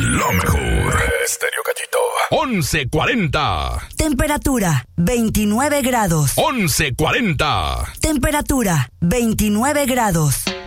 lo mejor. Estéreo Cachito. 11:40. Temperatura 29 grados. 11:40. Temperatura 29 grados.